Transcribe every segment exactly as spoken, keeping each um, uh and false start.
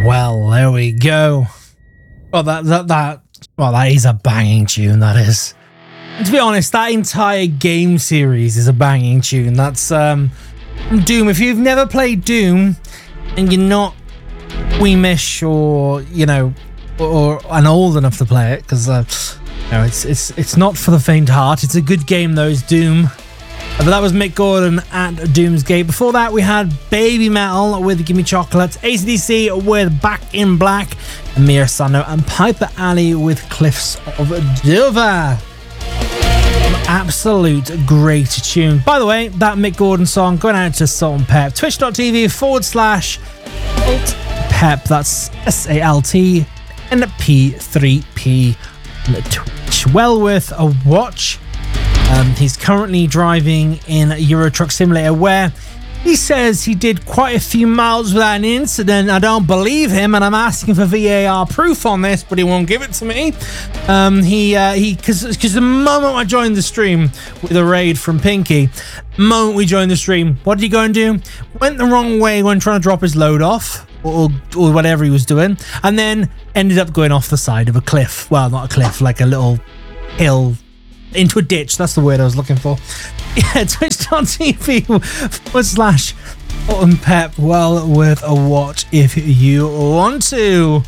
Well, there we go. Well, that, that, that, well, that is a banging tune, that is. And to be honest, that entire game series is a banging tune. That's, um, Doom. If you've never played Doom and you're not weemish or, you know, or, or and old enough to play it, because, uh, you know, it's, it's, it's not for the faint heart. It's a good game, though, it's Doom. But that was Mick Gordon at Doomsgate. Before that, we had Baby Metal with Gimme Chocolate, A C D C with Back in Black, Amir Sano, and Piper Alley with Cliffs of Dover. Absolute great tune. By the way, that Mick Gordon song going out to Salt and Pep. Twitch.tv forward slash Salt Pep. That's S A L T and P three P on Twitch. Well worth a watch. Um, he's currently driving in Euro Truck Simulator, where he says he did quite a few miles without an incident. I don't believe him, and I'm asking for V A R proof on this, but he won't give it to me. Um, he uh, he because because the moment I joined the stream with a raid from Pinky, moment we joined the stream, what did he go and do? Went the wrong way when trying to drop his load off, or or whatever he was doing, and then ended up going off the side of a cliff. Well, not a cliff, like a little hill. Into a ditch, that's the word I was looking for. Yeah, twitch.tv forward slash Salt and Pep. Well worth a watch if you want to.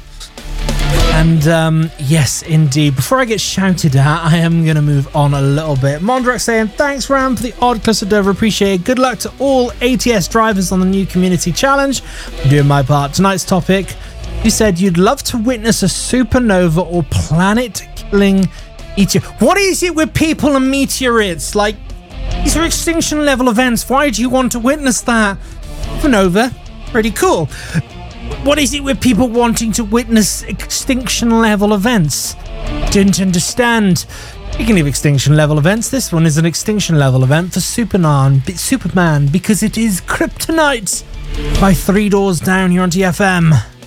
And um, yes, indeed. Before I get shouted at, I am going to move on a little bit. Mondrak saying, thanks, Ram, for the odd cluster over. Appreciate it. Good luck to all A T S drivers on the new community challenge. I'm doing my part. Tonight's topic, you said you'd love to witness a supernova or planet-killing meteor. What is it with people and meteorites? Like, these are extinction level events. Why do you want to witness that? Supernova, pretty cool. What is it with people wanting to witness extinction level events? Didn't understand. Speaking of extinction level events, this one is an extinction level event for Superman, Superman because it is Kryptonite by Three Doors Down here on T F M.